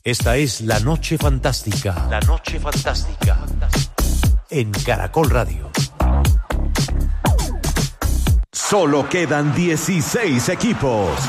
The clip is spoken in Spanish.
Esta es La Noche Fantástica. La Noche Fantástica. En Caracol Radio. Solo quedan 16 equipos.